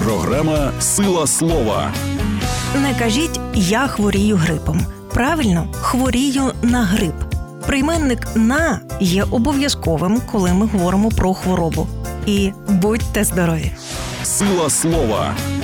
Програма «Сила слова». Не кажіть «я хворію грипом». Правильно, хворію на грип. Прийменник «на» є обов'язковим, коли ми говоримо про хворобу. І будьте здорові! «Сила слова»